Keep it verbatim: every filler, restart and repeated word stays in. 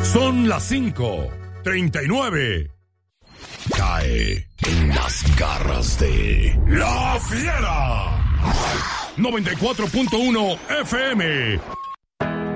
Son las cinco treinta y nueve. Cae en las garras de La Fiera. noventa y cuatro punto uno F M.